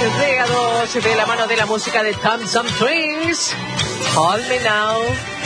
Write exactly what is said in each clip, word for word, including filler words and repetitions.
de A dos, de la mano de la música de Thompson Twins. Hold Me Now.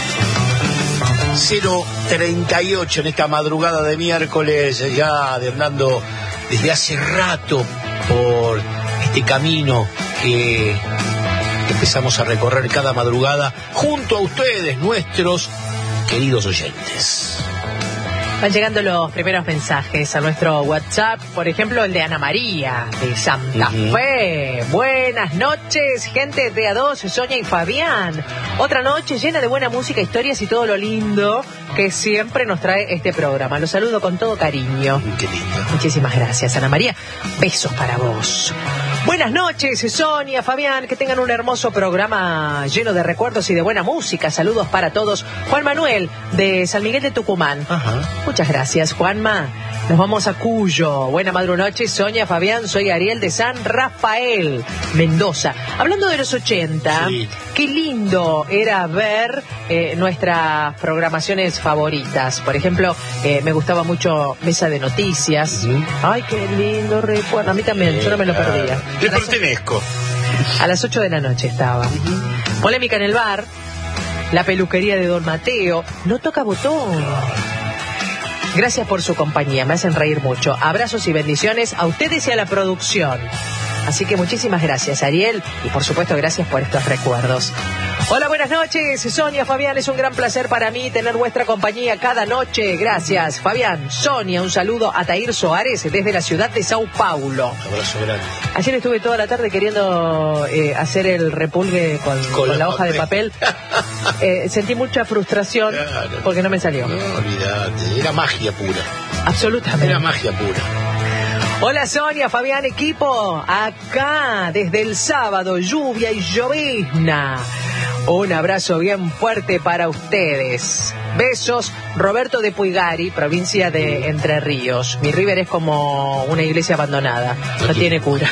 cero treinta y ocho en esta madrugada de miércoles, ya Hernando desde hace rato por este camino que empezamos a recorrer cada madrugada junto a ustedes, nuestros queridos oyentes. Van llegando los primeros mensajes a nuestro WhatsApp, por ejemplo el de Ana María de Santa uh-huh. Fe. Buenas noches, gente de A dos, Sonia y Fabián. Otra noche llena de buena música, historias y todo lo lindo que siempre nos trae este programa. Los saludo con todo cariño. Qué lindo. Muchísimas gracias, Ana María. Besos para vos. Buenas noches, Sonia, Fabián, que tengan un hermoso programa lleno de recuerdos y de buena música. Saludos para todos. Juan Manuel, de San Miguel de Tucumán. Ajá. Muchas gracias, Juanma. Nos vamos a Cuyo. Buena madrunoche, Sonia, Fabián. Soy Ariel de San Rafael, Mendoza. Hablando de los ochenta, sí. Qué lindo era ver eh, nuestras programaciones favoritas. Por ejemplo, eh, me gustaba mucho Mesa de Noticias. Uh-huh. Ay, qué lindo recuerdo. A mí también, sí, yo no me lo perdía. Te pertenezco. A las ocho de la noche estaba. Uh-huh. Polémica en el bar. La peluquería de Don Mateo. No toca botón. Gracias por su compañía, me hacen reír mucho. Abrazos y bendiciones a ustedes y a la producción. Así que muchísimas gracias, Ariel, y por supuesto gracias por estos recuerdos. Hola, buenas noches, Sonia, Fabián, es un gran placer para mí tener vuestra compañía cada noche. Gracias, Fabián. Sonia, un saludo a Tair Soares desde la ciudad de Sao Paulo. Un abrazo grande. Ayer estuve toda la tarde queriendo eh, hacer el repulgue con, con, con la, la hoja papel. de papel. Eh, sentí mucha frustración claro. porque no me salió. No, olvídate, era magia pura. Absolutamente. Era magia pura. Hola Sonia, Fabián, equipo, acá desde el sábado, lluvia y llovizna. Un abrazo bien fuerte para ustedes. Besos, Roberto de Puigari, provincia de Entre Ríos. Mi River es como una iglesia abandonada, no tiene cura.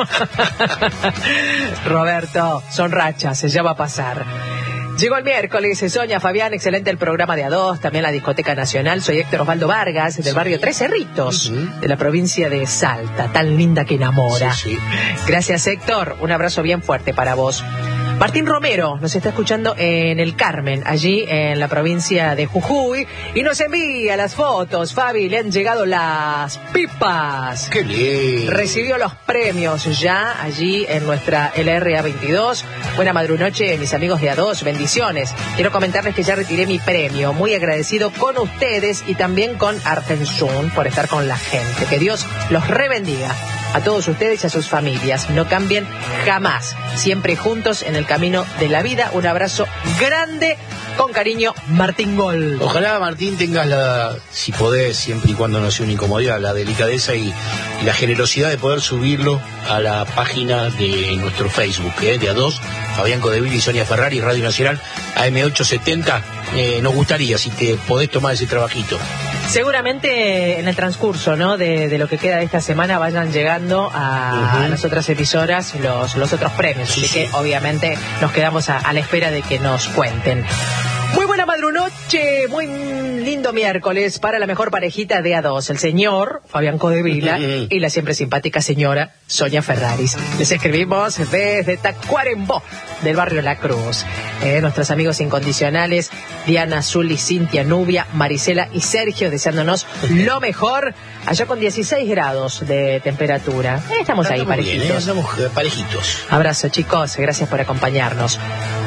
Roberto, son rachas, ya va a pasar. Llegó el miércoles, Sonia, Fabián, excelente el programa de A dos, también la Discoteca Nacional. Soy Héctor Osvaldo Vargas, del sí. barrio Tres Cerritos, uh-huh. de la provincia de Salta, tan linda que enamora. Sí, sí. Gracias, Héctor, un abrazo bien fuerte para vos. Martín Romero nos está escuchando en el Carmen, allí en la provincia de Jujuy, y nos envía las fotos. Fabi, le han llegado las pipas. ¡Qué lindo! Recibió los premios ya allí en nuestra L R A veintidós. Buena madrunoche, mis amigos de A dos, bendiciones. Quiero comentarles que ya retiré mi premio. Muy agradecido con ustedes y también con Artensun por estar con la gente. Que Dios los rebendiga a todos ustedes y a sus familias. No cambien jamás. Siempre juntos en el camino de la vida. Un abrazo grande, con cariño, Martín Gol. Ojalá, Martín, tengas la, si podés, siempre y cuando no sea una incomodidad, la delicadeza y, y la generosidad de poder subirlo a la página de nuestro Facebook, ¿eh? de A dos, Fabián Codeville y Sonia Ferrari, Radio Nacional, A M ochocientos setenta. Eh, nos gustaría, si te podés tomar ese trabajito. Seguramente en el transcurso, ¿no? de, de lo que queda de esta semana vayan llegando a, uh-huh. a las otras emisoras los, los otros premios. Sí, así sí. que obviamente nos quedamos a, a la espera de que nos cuenten. Muy buena madrunoche, muy lindo miércoles para la mejor parejita de A dos, el señor Fabián Codevila uh-huh. y la siempre simpática señora Sonia Ferraris. Les escribimos desde Tacuarembó, del barrio La Cruz. Eh, nuestros amigos incondicionales, Diana, Zuli, Cintia, Nubia, Marisela y Sergio, deseándonos lo mejor, allá con dieciséis grados de temperatura. Eh, estamos ahí, parejitos. Bien, ¿eh? Estamos parejitos. Abrazo, chicos, gracias por acompañarnos.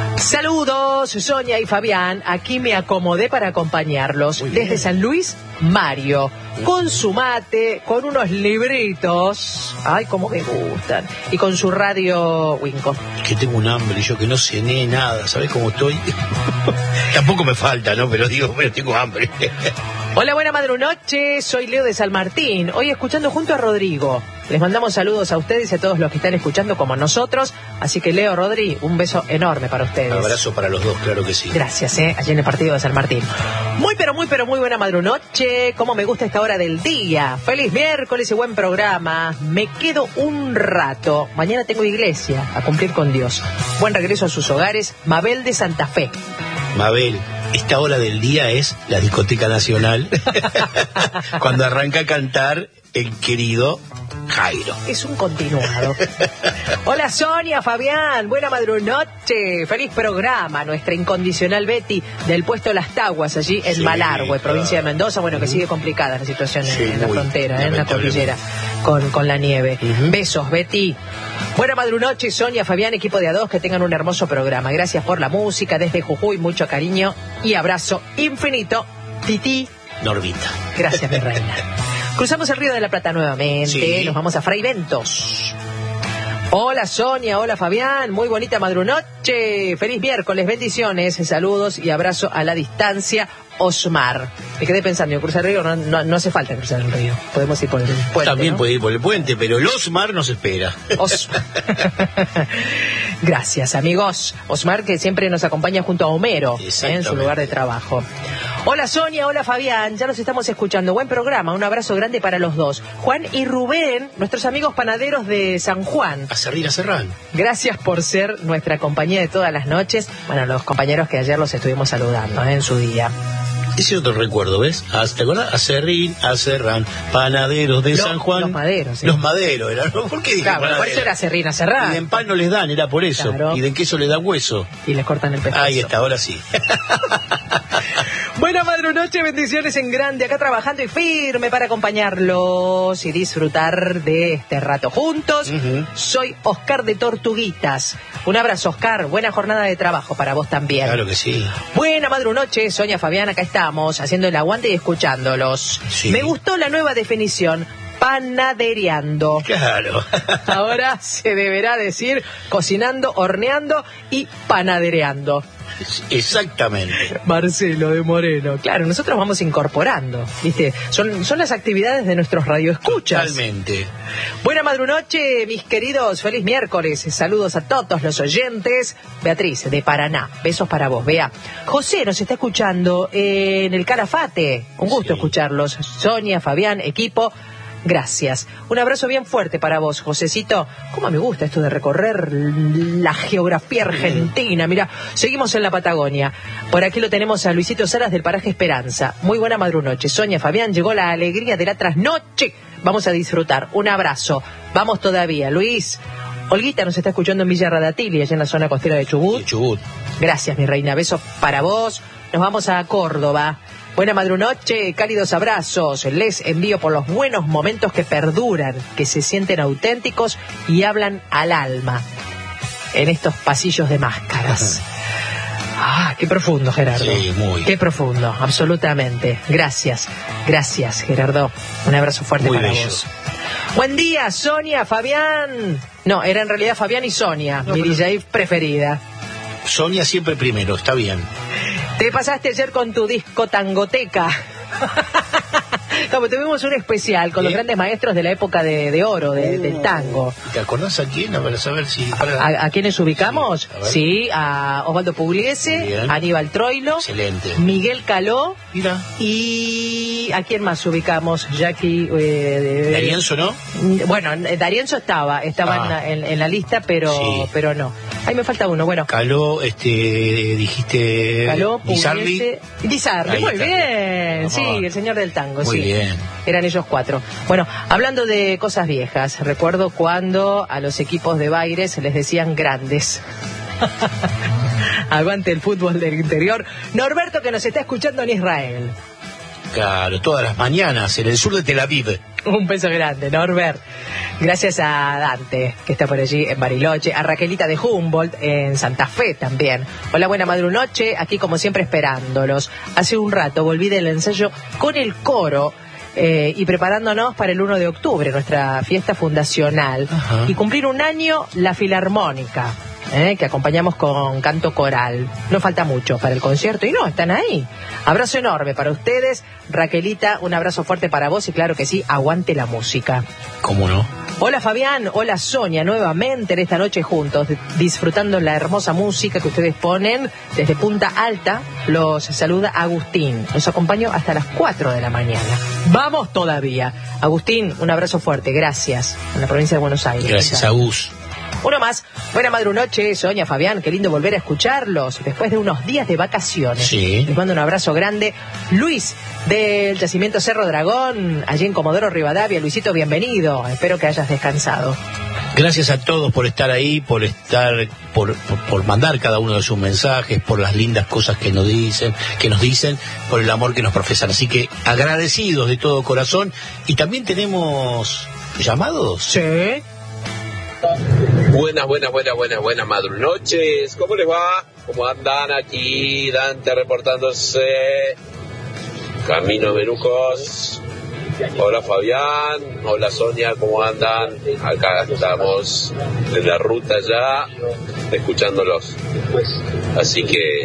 Saludos, Sonia y Fabián. Aquí me acomodé para acompañarlos desde San Luis, Mario, con su mate, con unos libritos, ay, cómo me gustan, y con su radio Winco. Que tengo un hambre, yo que no cené nada, ¿sabés cómo estoy? Tampoco me falta, ¿no? Pero digo, pero tengo hambre. Hola, buena madrunoche, soy Leo de San Martín, hoy escuchando junto a Rodrigo. Les mandamos saludos a ustedes y a todos los que están escuchando como nosotros, así que Leo, Rodri, un beso enorme para ustedes. Un abrazo para los dos, claro que sí. Gracias, eh, allí en el partido de San Martín. Muy pero muy pero muy buena madrunoche, cómo me gusta esta hora del día. Feliz miércoles y buen programa. Me quedo un rato, mañana tengo iglesia a cumplir con Dios. Buen regreso a sus hogares, Mabel de Santa Fe. Mabel, esta hora del día es la Discoteca Nacional, cuando arranca a cantar el querido Jairo. Es un continuado. Hola Sonia, Fabián, buena madrunoche, feliz programa, nuestra incondicional Betty del puesto Las Taguas, allí en sí, Malargüe, claro. Provincia de Mendoza, bueno, que sigue complicada la situación sí, en, en la frontera, en la cordillera, con, con la nieve. Uh-huh. Besos, Betty. Buena madrunoche, Sonia, Fabián, equipo de A dos, que tengan un hermoso programa. Gracias por la música, desde Jujuy, mucho cariño y abrazo infinito, Titi Normita. Gracias, mi reina. Cruzamos el Río de la Plata nuevamente, sí. Nos vamos a Fray Ventos. Hola Sonia, hola Fabián, muy bonita madrunoche, feliz miércoles, bendiciones, saludos y abrazo a la distancia, Osmar. Me quedé pensando, cruzar el río, no, no, no hace falta cruzar el río, podemos ir por el puente. También ¿no? puede ir por el puente, pero el Osmar nos espera. Osmar. Gracias amigos, Osmar que siempre nos acompaña junto a Homero, ¿eh? En su lugar de trabajo. Hola Sonia, hola Fabián, ya los estamos escuchando, buen programa, un abrazo grande para los dos. Juan y Rubén, nuestros amigos panaderos de San Juan. Acerrín, Acerrán. Gracias por ser nuestra compañía de todas las noches. Bueno, los compañeros que ayer los estuvimos saludando, ¿eh? En su día. Ese otro recuerdo, ¿ves? ¿Te acuerdas? Acerrín, Acerrán, panaderos de los, San Juan. Los maderos, sí. Los maderos, eran. ¿Por qué dije claro, panadero? Por eso era Acerrín, Acerrán. Y en pan no les dan, era por eso. Claro. Y de queso les dan hueso. Y les cortan el pescuezo. Ahí está, ahora sí. Buena madrunoche, bendiciones en grande, acá trabajando y firme para acompañarlos y disfrutar de este rato juntos. Uh-huh. Soy Oscar de Tortuguitas. Un abrazo, Oscar, buena jornada de trabajo para vos también. Claro que sí. Buena madrunoche, Sonia, Fabián, acá estamos, haciendo el aguante y escuchándolos. Sí. Me gustó la nueva definición, panadereando. Claro. Ahora se deberá decir cocinando, horneando y panadereando. Exactamente. Marcelo de Moreno. Claro, nosotros vamos incorporando, ¿viste? Son, son las actividades de nuestros radioescuchas. Totalmente. Buena madrunoche, mis queridos. Feliz miércoles. Saludos a todos los oyentes. Beatriz, de Paraná. Besos para vos, Bea. José nos está escuchando en el Calafate. Un gusto sí. escucharlos. Sonia, Fabián, equipo. Gracias. Un abrazo bien fuerte para vos, Josecito. Cómo me gusta esto de recorrer la geografía argentina. Mira, seguimos en la Patagonia. Por aquí lo tenemos a Luisito Salas del paraje Esperanza. Muy buena madrunoche. Sonia, Fabián, llegó la alegría de la trasnoche. Vamos a disfrutar. Un abrazo. Vamos todavía. Luis, Olguita nos está escuchando en Villa Radatili, allá en la zona costera de Chubut. De Chubut. Gracias, mi reina. Besos para vos. Nos vamos a Córdoba. Buena madrunoche, cálidos abrazos. Les envío por los buenos momentos que perduran, que se sienten auténticos y hablan al alma en estos pasillos de máscaras. Ah, qué profundo, Gerardo. Sí, muy. Qué profundo, absolutamente. Gracias, gracias, Gerardo. Un abrazo fuerte muy para bello. vos. Buen día, Sonia, Fabián. No, era en realidad Fabián y Sonia, no, mi pero... D J preferida. Sonia siempre primero, está bien. Te pasaste ayer con tu disco Tangoteca. Como tuvimos un especial con ¿Qué? Los grandes maestros de la época de, de oro, de, uh, del tango. ¿Te acordás a quién? Para saber si... Para... ¿A, a quiénes ubicamos? Sí, a, sí, a Osvaldo Pugliese, a Aníbal Troilo, excelente. Miguel Caló. Mira. Y ¿a quién más ubicamos? Jackie... Eh, ¿Darienzo no? Bueno, Darienzo estaba, estaba ah. en, en, en la lista, pero sí. pero no. Ahí me falta uno, bueno. Caló, este, dijiste... Caló, Pugliese... Guisardi, muy está. Bien. Sí, el señor del tango, muy sí. bien. Eran ellos cuatro. Bueno, hablando de cosas viejas, recuerdo cuando a los equipos de Baires se les decían grandes. Aguante el fútbol del interior. Norberto, que nos está escuchando en Israel. Claro, todas las mañanas en el sur de Tel Aviv. Un beso grande, Norbert. Gracias a Dante, que está por allí en Bariloche, a Raquelita de Humboldt en Santa Fe también. Hola, buena madrunoche, aquí como siempre esperándolos. Hace un rato volví del ensayo con el coro eh, y preparándonos para el uno de octubre, nuestra fiesta fundacional. Ajá. Y cumplir un año la Filarmónica. Eh, que acompañamos con canto coral. No falta mucho para el concierto y no, están ahí. Abrazo enorme para ustedes. Raquelita, un abrazo fuerte para vos y claro que sí, aguante la música. ¿Cómo no? Hola Fabián, hola Sonia, nuevamente en esta noche juntos, disfrutando la hermosa música que ustedes ponen desde Punta Alta. Los saluda Agustín, los acompaño hasta las cuatro de la mañana. Vamos todavía. Agustín, un abrazo fuerte, gracias. En la provincia de Buenos Aires. Gracias, Agus. Uno más. Buena madrunoche, Sonia, Fabián. Qué lindo volver a escucharlos después de unos días de vacaciones. Sí. Les mando un abrazo grande. Luis, del Yacimiento Cerro Dragón, allí en Comodoro Rivadavia. Luisito, bienvenido. Espero que hayas descansado. Gracias a todos por estar ahí, por estar, por, por, por mandar cada uno de sus mensajes, por las lindas cosas que nos dicen, que nos dicen, por el amor que nos profesan. Así que agradecidos de todo corazón. Y también tenemos llamados. Sí. Buenas, buenas, buenas, buenas, buenas madrugas noches. ¿Cómo les va? ¿Cómo andan aquí? Dante reportándose. Camino Menucos. Hola Fabián, hola Sonia, ¿cómo andan? Acá estamos en la ruta ya, escuchándolos. Así que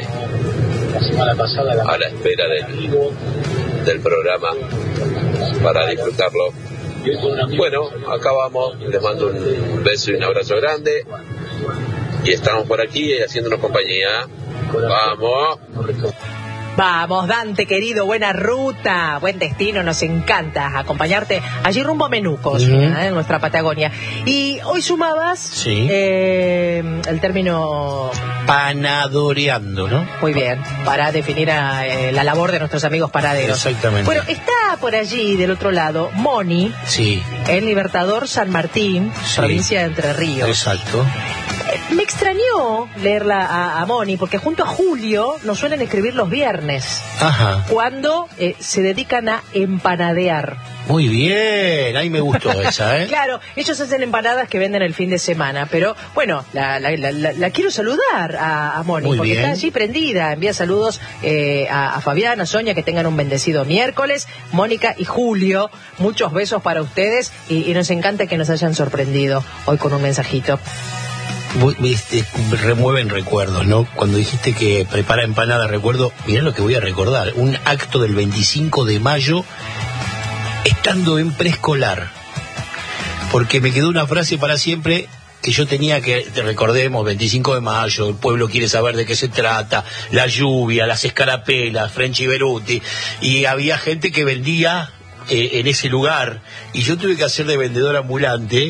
a la espera del, del programa para disfrutarlo. Bueno, acá vamos, les mando un beso y un abrazo grande. Y estamos por aquí haciéndonos compañía. Vamos. Vamos, Dante, querido, buena ruta, buen destino, nos encanta acompañarte allí rumbo a Menucos, uh-huh. ¿eh? En nuestra Patagonia. Y hoy sumabas sí. eh, el término... panadoreando, ¿no? Muy bien, para definir a, eh, la labor de nuestros amigos panaderos. Exactamente. Bueno, está por allí, del otro lado, Moni, sí. en Libertador San Martín, sí. provincia de Entre Ríos. Exacto. Me extrañó leerla a, a Moni, porque junto a Julio nos suelen escribir los viernes. Ajá. Cuando eh, se dedican a empanadear. Muy bien, ahí me gustó esa, ¿eh? Claro, ellos hacen empanadas que venden el fin de semana, pero bueno, la, la, la, la, la quiero saludar a, a Moni, Muy porque bien. está allí prendida. Envía saludos eh, a, a Fabián, a Sonia, que tengan un bendecido miércoles. Mónica y Julio, muchos besos para ustedes y, y nos encanta que nos hayan sorprendido hoy con un mensajito. Este, remueven recuerdos, ¿no? Cuando dijiste que prepara empanadas, recuerdo, mirá lo que voy a recordar, un acto del veinticinco de mayo estando en preescolar, porque me quedó una frase para siempre que yo tenía que, recordemos, veinticinco de mayo, el pueblo quiere saber de qué se trata, la lluvia, las escarapelas, Frenchy Beruti, y había gente que vendía eh, en ese lugar, y yo tuve que hacer de vendedor ambulante.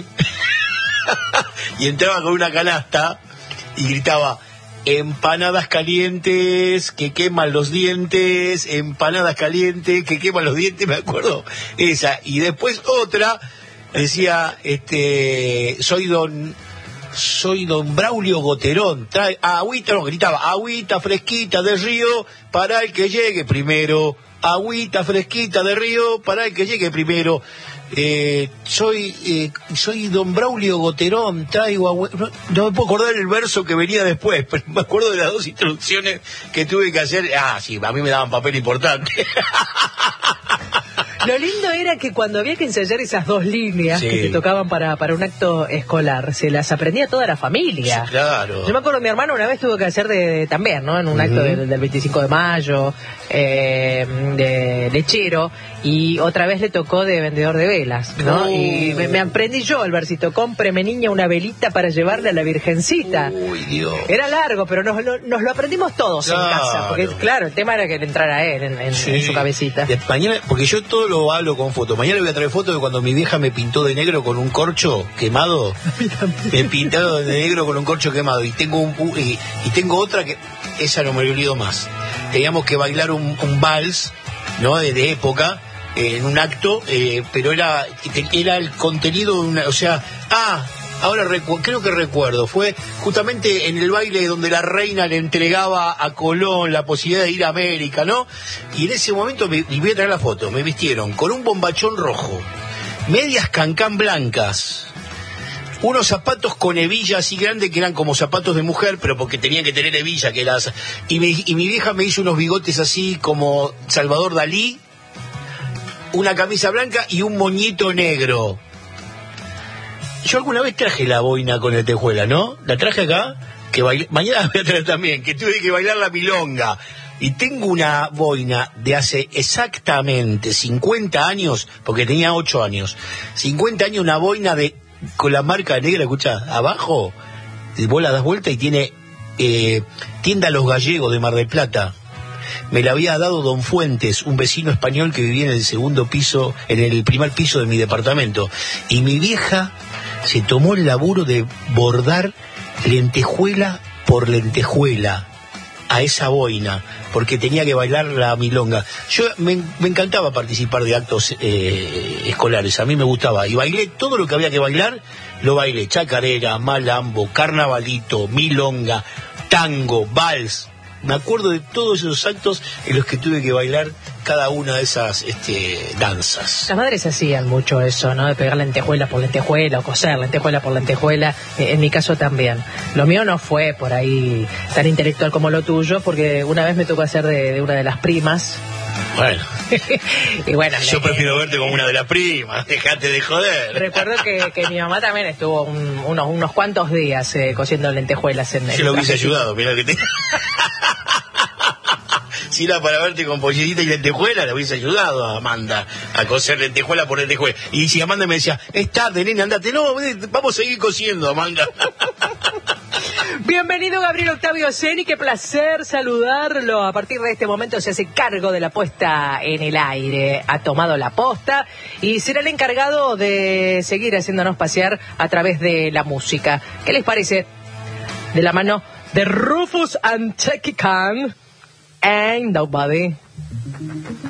Y entraba con una canasta y gritaba: empanadas calientes que queman los dientes, empanadas calientes que queman los dientes, me acuerdo esa. Y después otra decía, este, soy don soy don Braulio Goterón, trae agüita, no, gritaba, agüita fresquita de río para el que llegue primero, agüita fresquita de río para el que llegue primero. Eh, soy eh, soy don Braulio Goterón, traigo agua... no, no me puedo acordar el verso que venía después, pero me acuerdo de las dos introducciones que tuve que hacer. Ah, sí, a mí me daban papel importante. Lo lindo era que cuando había que ensayar esas dos líneas sí. que te tocaban para, para un acto escolar, se las aprendía toda la familia. Sí, claro. Yo me acuerdo, mi hermano una vez tuvo que hacer de, de también, ¿no? En un uh-huh. acto del, del veinticinco de mayo, eh, de lechero, y otra vez le tocó de vendedor de velas, ¿no? Oh. Y me, me aprendí yo el versito: cómpreme niña una velita para llevarle a la Virgencita. Uy, Dios. Era largo, pero nos lo, nos lo aprendimos todos claro. en casa, porque claro, el tema era que le entrara a él en, en, sí. en su cabecita. De mañana, porque yo todo lo hablo con fotos. Mañana voy a traer fotos de cuando mi vieja me pintó de negro con un corcho quemado. Me pintado de negro con un corcho quemado. Y tengo un y, y tengo otra que esa no me lo olvido más. Teníamos que bailar un, un vals, ¿no? De, de época, eh, en un acto, eh, pero era era el contenido de una, o sea, ah, ahora recu- creo que recuerdo, fue justamente en el baile donde la reina le entregaba a Colón la posibilidad de ir a América, ¿no? Y en ese momento, me, y voy a traer la foto, me vistieron con un bombachón rojo, medias cancán blancas, unos zapatos con hebilla así grandes que eran como zapatos de mujer, pero porque tenían que tener hebilla, que las y, me, y mi vieja me hizo unos bigotes así como Salvador Dalí, una camisa blanca y un moñito negro. Yo alguna vez traje la boina con lentejuela, ¿no? La traje acá, que bailé, mañana la voy a traer también, que tuve que bailar la milonga. Y tengo una boina de hace exactamente cincuenta años, porque tenía ocho años. cincuenta años, una boina de con la marca negra, escuchá, abajo, y vos la das vuelta y tiene eh, tienda Los Gallegos de Mar del Plata. Me la había dado don Fuentes, un vecino español que vivía en el segundo piso, en el primer piso de mi departamento. Y mi vieja se tomó el laburo de bordar lentejuela por lentejuela. a esa boina, porque tenía que bailar la milonga. Yo me, me encantaba participar de actos eh, escolares, a mí me gustaba, y bailé todo lo que había que bailar, lo bailé: chacarera, malambo, carnavalito, milonga, tango, vals. Me acuerdo de todos esos actos en los que tuve que bailar cada una de esas este, danzas. Las madres hacían mucho eso, ¿no? De pegar lentejuela por lentejuela o coser lentejuela por lentejuela. Eh, en mi caso también. Lo mío no fue por ahí tan intelectual como lo tuyo, porque una vez me tocó hacer de, de una de las primas. Bueno, y bueno, yo me, prefiero eh, verte como una de las primas, dejate de joder. Recuerdo que, que mi mamá también estuvo un, unos, unos cuantos días eh, cosiendo lentejuelas en el. Yo lo hubiese ayudado, mirá que te... Si era para verte con pollerita y lentejuela, le hubiese ayudado a Amanda a coser lentejuela por lentejuela. Y si Amanda me decía, es tarde, nena, andate. No, vamos a seguir cosiendo, Amanda. Bienvenido, Gabriel Octavio Ceni, qué placer saludarlo. A partir de este momento se hace cargo de la puesta en el aire. Ha tomado la posta y será el encargado de seguir haciéndonos pasear a través de la música. ¿Qué les parece? De la mano de Rufus and Chucky Khan. Ain't nobody.